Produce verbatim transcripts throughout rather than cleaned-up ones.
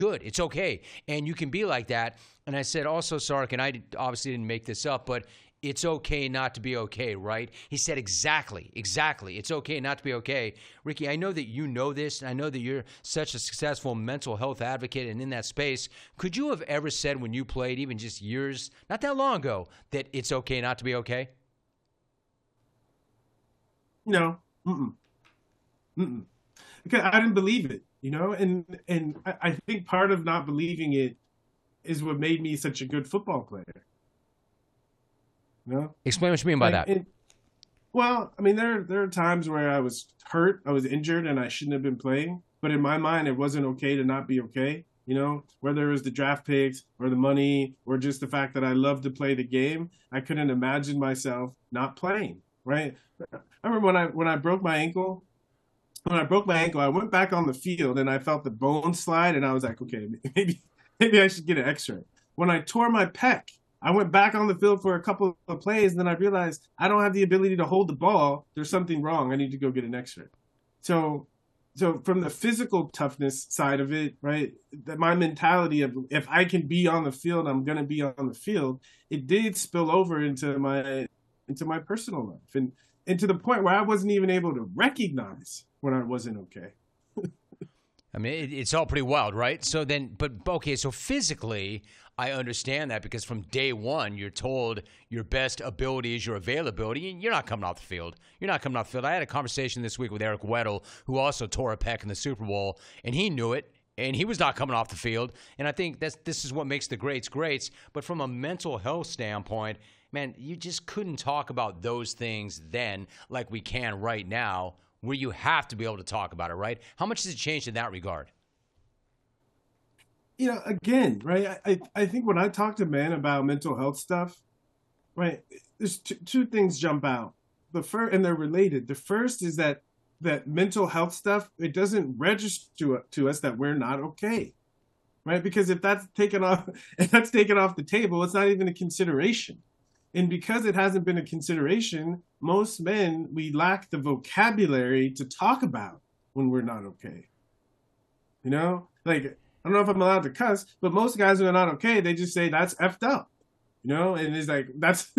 good. It's okay. And you can be like that. And I said also, Sark, and I obviously didn't make this up, but it's okay not to be okay, right? He said exactly, exactly. It's okay not to be okay. Ricky, I know that you know this, and I know that you're such a successful mental health advocate and in that space. Could you have ever said when you played, even just years, not that long ago, that it's okay not to be okay? No. Mm-mm. Mm-mm. Because I didn't believe it, you know? And, and I, I think part of not believing it is what made me such a good football player. No? Explain what you mean by like, that. It, well, I mean, there there are times where I was hurt, I was injured, and I shouldn't have been playing. But in my mind, it wasn't okay to not be okay. You know, whether it was the draft picks or the money or just the fact that I love to play the game, I couldn't imagine myself not playing. Right? I remember when I when I broke my ankle. When I broke my ankle, I went back on the field and I felt the bone slide, and I was like, okay, maybe maybe I should get an X-ray. When I tore my pec, I went back on the field for a couple of plays, and then I realized I don't have the ability to hold the ball. There's something wrong. I need to go get an X-ray. So, so from the physical toughness side of it, right, that my mentality of if I can be on the field, I'm going to be on the field. It did spill over into my into my personal life, and and to the point where I wasn't even able to recognize when I wasn't okay. I mean, it, it's all pretty wild, right? So then, but okay, so physically, I understand that because from day one, you're told your best ability is your availability, and you're not coming off the field. You're not coming off the field. I had a conversation this week with Eric Weddle, who also tore a pec in the Super Bowl, and he knew it, and he was not coming off the field. And I think that's this is what makes the greats greats. But from a mental health standpoint, man, you just couldn't talk about those things then like we can right now, where you have to be able to talk about it, right? How much has it changed in that regard? You know, again, right, I, I think when I talk to men about mental health stuff, right, there's two, two things jump out. The first, and they're related. The first is that that mental health stuff, it doesn't register to, to us that we're not okay, right? Because if that's taken off, if that's taken off the table, it's not even a consideration. And because it hasn't been a consideration, most men, we lack the vocabulary to talk about when we're not okay. You know, like, I don't know if I'm allowed to cuss, but most guys who are not okay, they just say that's effed up, you know, and it's like, that's,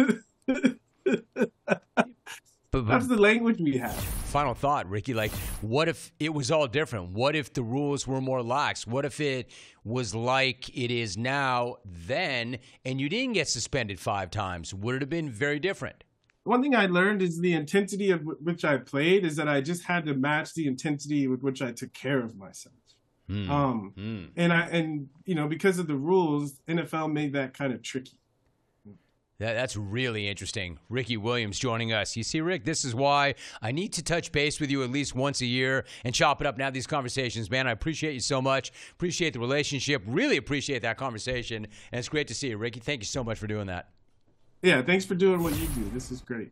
But, but that's the language we have. Final thought, Ricky, like, what if it was all different? What if the rules were more lax? What if it was like it is now then, and you didn't get suspended five times? Would it have been very different? One thing I learned is the intensity of which I played is that I just had to match the intensity with which I took care of myself. Mm. Um, mm. And I, and you know, because of the rules, N F L made that kind of tricky. That, that's really interesting. Ricky Williams joining us. You see, Rick, this is why I need to touch base with you at least once a year and chop it up and have these conversations, man. I appreciate you so much. Appreciate the relationship. Really appreciate that conversation. And it's great to see you, Ricky. Thank you so much for doing that. Yeah, thanks for doing what you do. This is great.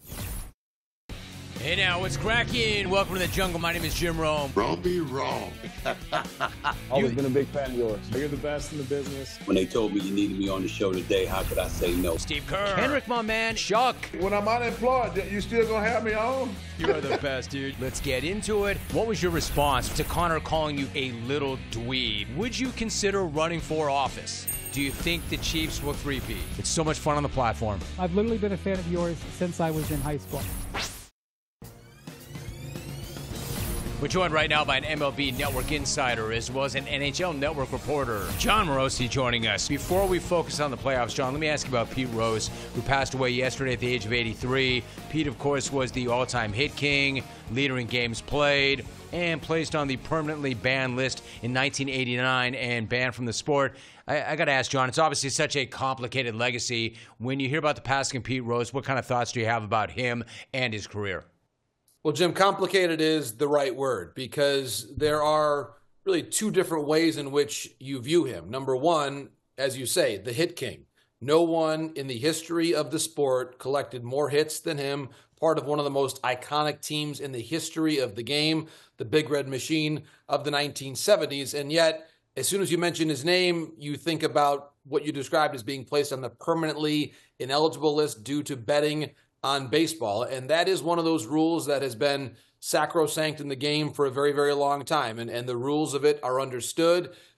Hey now, what's cracking? Welcome to the jungle. My name is Jim Rome. Wrong be wrong. Always been a big fan of yours. You're the best in the business. When they told me you needed me on the show today, how could I say no? Steve Kerr. Henrik, my man. Chuck. When I'm unemployed, you still gonna have me on? You are the best, dude. Let's get into it. What was your response to Connor calling you a little dweeb? Would you consider running for office? Do you think the Chiefs will three-peat? It's so much fun on the platform. I've literally been a fan of yours since I was in high school. We're joined right now by an M L B Network insider as well as an N H L Network reporter. Jon Morosi joining us. Before we focus on the playoffs, John, let me ask you about Pete Rose, who passed away yesterday at the age of eighty-three. Pete, of course, was the all-time hit king, leader in games played, and placed on the permanently banned list in nineteen eighty-nine and banned from the sport. I, I got to ask, John, it's obviously such a complicated legacy. When you hear about the passing of Pete Rose, what kind of thoughts do you have about him and his career? Well, Jim, complicated is the right word because there are really two different ways in which you view him. Number one, as you say, the hit king. No one in the history of the sport collected more hits than him, part of one of the most iconic teams in the history of the game, the Big Red Machine of the nineteen seventies. And yet, as soon as you mention his name, you think about what you described as being placed on the permanently ineligible list due to betting on baseball. And that is one of those rules that has been sacrosanct in the game for a very, very long time. And, and the rules of it are understood.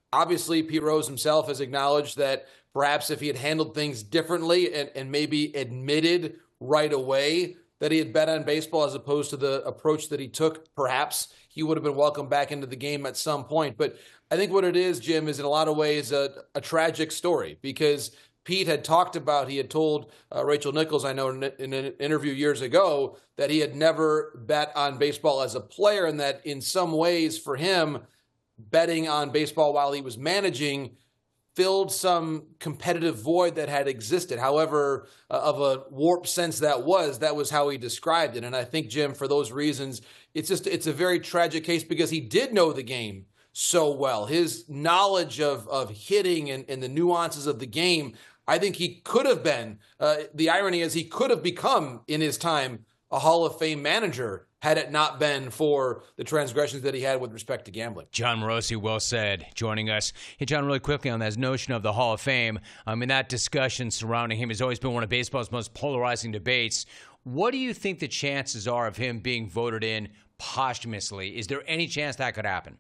Obviously, Pete Rose himself has acknowledged that perhaps if he had handled things differently and, and maybe admitted right away that he had bet on baseball as opposed to the approach that he took, perhaps he would have been welcomed back into the game at some point. But I think what it is, Jim, is in a lot of ways a, a tragic story, because Pete had talked about, he had told uh, Rachel Nichols, I know in, in an interview years ago, that he had never bet on baseball as a player, and that in some ways for him, betting on baseball while he was managing filled some competitive void that had existed. However, uh, of a warped sense that was, that was how he described it. And I think, Jim, for those reasons, it's just, it's a very tragic case because he did know the game so well. His knowledge of, of hitting and, and the nuances of the game, I think he could have been, uh, the irony is he could have become in his time a Hall of Fame manager had it not been for the transgressions that he had with respect to gambling. Jon Morosi, well said, joining us. Hey, John, really quickly on that notion of the Hall of Fame, I mean, that discussion surrounding him has always been one of baseball's most polarizing debates. What do you think the chances are of him being voted in posthumously? Is there any chance that could happen?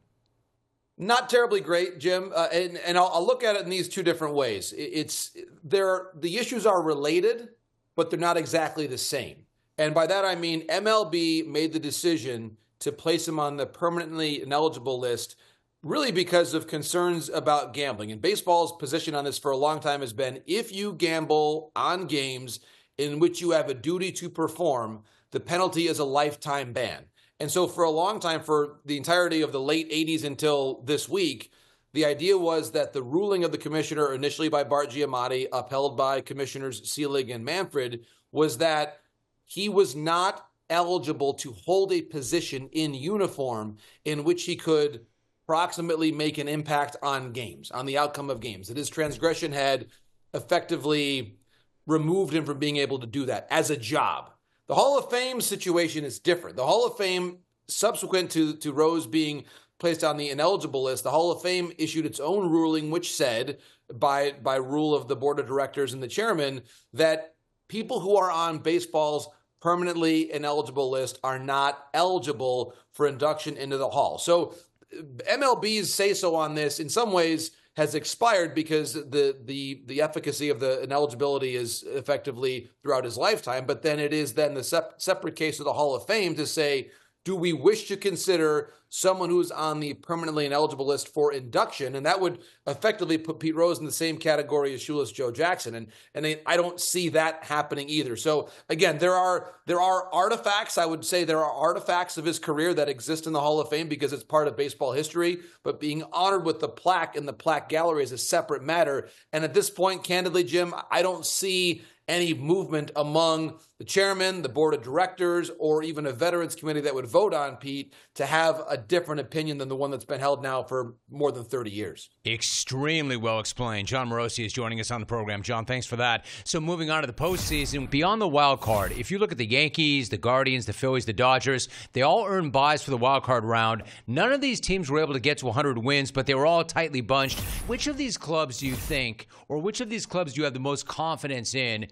Not terribly great, Jim, uh, and, and I'll, I'll look at it in these two different ways. It's there. The issues are related, but they're not exactly the same. And by that, I mean M L B made the decision to place him on the permanently ineligible list really because of concerns about gambling. And baseball's position on this for a long time has been, if you gamble on games in which you have a duty to perform, the penalty is a lifetime ban. And so for a long time, for the entirety of the late eighties until this week, the idea was that the ruling of the commissioner, initially by Bart Giamatti, upheld by Commissioners Selig and Manfred, was that he was not eligible to hold a position in uniform in which he could approximately make an impact on games, on the outcome of games. That his transgression had effectively removed him from being able to do that as a job. The Hall of Fame situation is different. The Hall of Fame, subsequent to, to Rose being placed on the ineligible list, the Hall of Fame issued its own ruling, which said, by, by rule of the board of directors and the chairman, that people who are on baseball's permanently ineligible list are not eligible for induction into the Hall. So M L B's say-so on this, in some ways, has expired because the the the efficacy of the ineligibility is effectively throughout his lifetime. But then it is then the sep- separate case of the Hall of Fame to say, do we wish to consider someone who's on the permanently ineligible list for induction? And that would effectively put Pete Rose in the same category as Shoeless Joe Jackson. And and they, I don't see that happening either. So again, there are there are artifacts. I would say there are artifacts of his career that exist in the Hall of Fame because it's part of baseball history. But being honored with the plaque in the plaque gallery is a separate matter. And at this point, candidly, Jim, I don't see any movement among the chairman, the board of directors, or even a veterans committee that would vote on Pete to have a different opinion than the one that's been held now for more than thirty years. Extremely well explained. Jon Morosi is joining us on the program. John, thanks for that. So moving on to the postseason, beyond the wild card, if you look at the Yankees, the Guardians, the Phillies, the Dodgers, they all earned buys for the wild card round. None of these teams were able to get to one hundred wins, but they were all tightly bunched. Which of these clubs do you think, or which of these clubs do you have the most confidence in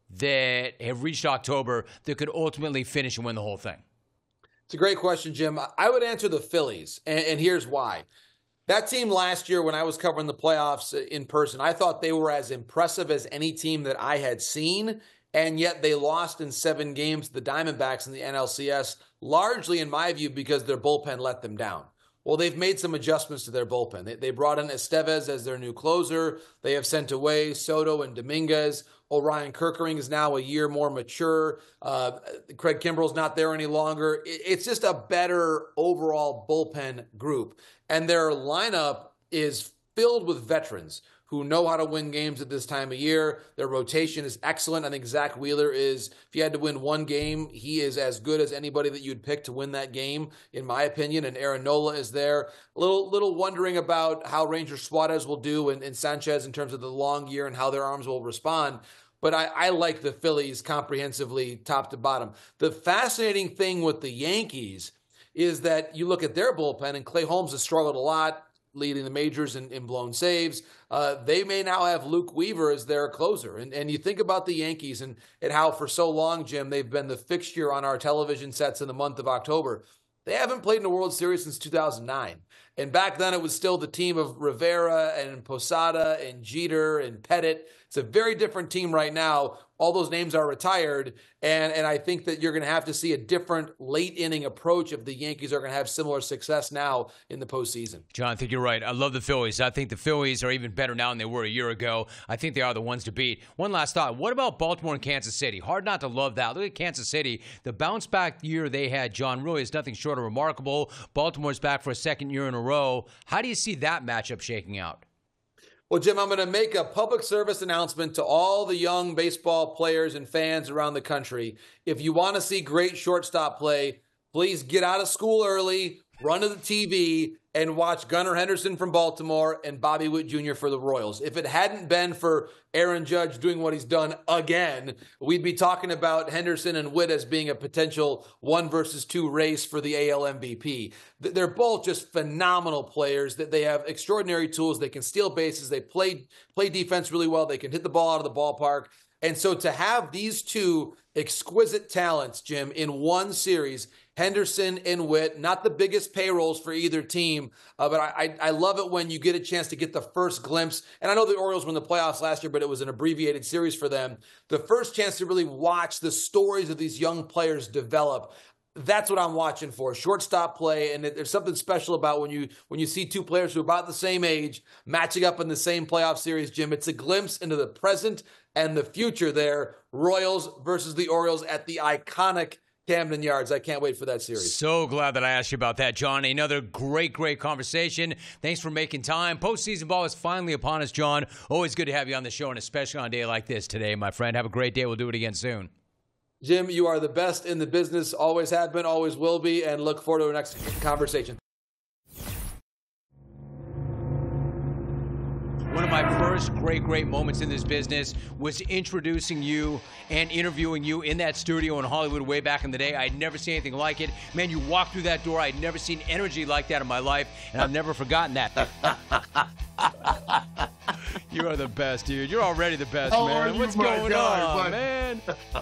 that have reached October that could ultimately finish and win the whole thing? It's a great question, Jim. I would answer the Phillies, and, and here's why. That team last year, when I was covering the playoffs in person, I thought they were as impressive as any team that I had seen, and yet they lost in seven games to the Diamondbacks in the N L C S, largely, in my view, because their bullpen let them down. Well, they've made some adjustments to their bullpen. They, they brought in Estevez as their new closer. They have sent away Soto and Dominguez. Orion Kirkering is now a year more mature. Uh, Craig Kimbrell's not there any longer. It, it's just a better overall bullpen group. And their lineup is filled with veterans who know how to win games at this time of year. Their rotation is excellent. I think Zach Wheeler is, if you had to win one game, he is as good as anybody that you'd pick to win that game, in my opinion. And Aaron Nola is there. A little, little wondering about how Ranger Suarez will do and, and Sanchez in terms of the long year and how their arms will respond. But I, I like the Phillies comprehensively top to bottom. The fascinating thing with the Yankees is that you look at their bullpen, and Clay Holmes has struggled a lot, leading the majors in, in blown saves. Uh, they may now have Luke Weaver as their closer. And, and you think about the Yankees and, and how for so long, Jim, they've been the fixture on our television sets in the month of October. They haven't played in a World Series since two thousand nine. And back then it was still the team of Rivera and Posada and Jeter and Pettit. It's a very different team right now. All those names are retired, and, and I think that you're going to have to see a different late-inning approach if the Yankees are going to have similar success now in the postseason. John, I think you're right. I love the Phillies. I think the Phillies are even better now than they were a year ago. I think they are the ones to beat. One last thought. What about Baltimore and Kansas City? Hard not to love that. Look at Kansas City. The bounce-back year they had, John, really is nothing short of remarkable. Baltimore's back for a second year in a row. How do you see that matchup shaking out? Well, Jim, I'm going to make a public service announcement to all the young baseball players and fans around the country. If you want to see great shortstop play, please get out of school early, run to the T V, and watch Gunnar Henderson from Baltimore and Bobby Witt Junior for the Royals. If it hadn't been for Aaron Judge doing what he's done again, we'd be talking about Henderson and Witt as being a potential one versus two race for the A L M V P. They're both just phenomenal players. That they have extraordinary tools. They can steal bases. They play play defense really well. They can hit the ball out of the ballpark. And so to have these two exquisite talents, Jim, in one series, Henderson and Witt, not the biggest payrolls for either team, uh, but I, I love it when you get a chance to get the first glimpse. And I know the Orioles were in the playoffs last year, but it was an abbreviated series for them. The first chance to really watch the stories of these young players develop. That's what I'm watching for, shortstop play, and there's something special about when you when you see two players who are about the same age matching up in the same playoff series, Jim. It's a glimpse into the present and the future there. Royals versus the Orioles at the iconic Camden Yards. I can't wait for that series. So glad that I asked you about that, John. Another great, great conversation. Thanks for making time. Postseason ball is finally upon us, John. Always good to have you on the show, and especially on a day like this today, my friend. Have a great day. We'll do it again soon. Jim, you are the best in the business, always have been, always will be, and look forward to our next conversation. One of my first great, great moments in this business was introducing you and interviewing you in that studio in Hollywood way back in the day. I'd never seen anything like it. Man, you walked through that door. I'd never seen energy like that in my life, and I've never forgotten that. You are the best, dude. You're already the best, Oh, man. you What's my going guy, on, buddy. man?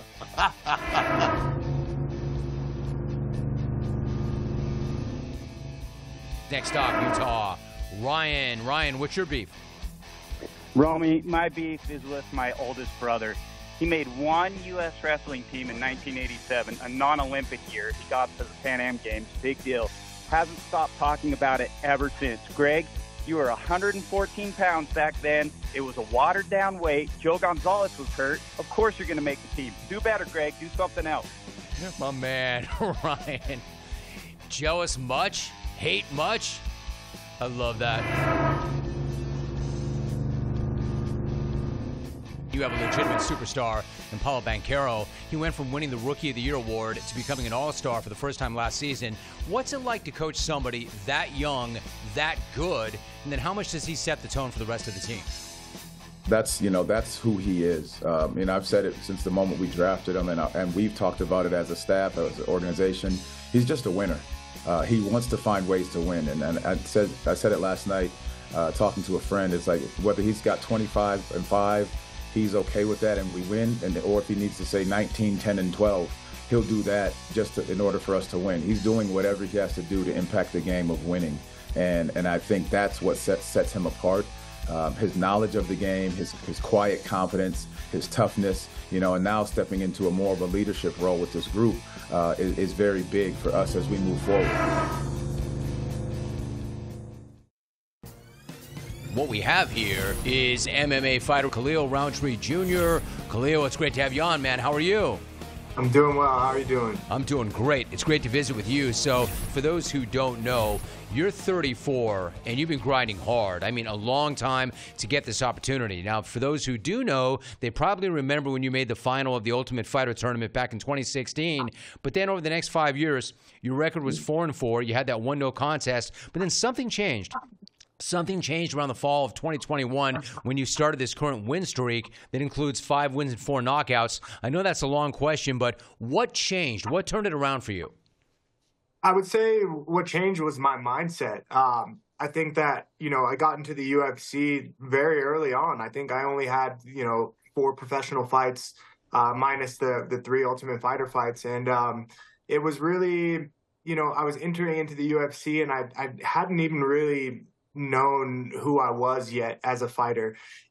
Next up, Utah. Ryan. Ryan, what's your beef? Romy, my beef is with my oldest brother. He made one U S wrestling team in nineteen eighty-seven, a non-Olympic year. He got to the Pan Am Games, big deal. Hasn't stopped talking about it ever since. Greg, you were one hundred fourteen pounds back then. It was a watered-down weight. Joe Gonzalez was hurt. Of course you're going to make the team. Do better, Greg. Do something else. My man, Ryan. Jealous much? Hate much? I love that. You have a legitimate superstar in Paulo Banchero. He went from winning the Rookie of the Year award to becoming an all-star for the first time last season. What's it like to coach somebody that young, that good, and then how much does he set the tone for the rest of the team? That's, you know, that's who he is. Um, you know, I've said it since the moment we drafted him, and, uh, and we've talked about it as a staff, as an organization. He's just a winner. Uh, he wants to find ways to win. And, and I said I said it last night uh, talking to a friend. It's like whether he's got twenty-five and five, he's okay with that and we win, and or if he needs to say nineteen, ten, and twelve, he'll do that just to, in order for us to win. He's doing whatever he has to do to impact the game of winning. And and I think that's what sets, sets him apart. Um, his knowledge of the game, his, his quiet confidence, his toughness, you know, and now stepping into a more of a leadership role with this group uh, is, is very big for us as we move forward. What we have here is M M A fighter Khalil Rountree Junior Khalil, it's great to have you on, man. How are you? I'm doing well. How are you doing? I'm doing great. It's great to visit with you. So for those who don't know, you're thirty-four and you've been grinding hard. I mean, a long time to get this opportunity. Now, for those who do know, they probably remember when you made the final of the Ultimate Fighter tournament back in twenty sixteen. But then over the next five years, your record was four and four. You had that one no contest, but then something changed. Something changed around the fall of twenty twenty-one when you started this current win streak that includes five wins and four knockouts. I know that's a long question, but what changed? What turned it around for you? I would say what changed was my mindset. Um, I think that, you know, I got into the U F C very early on. I think I only had, you know, four professional fights uh, minus the the three Ultimate Fighter fights. And um, it was really you know, I was entering into the U F C and I, I hadn't even really known who I was yet as a fighter.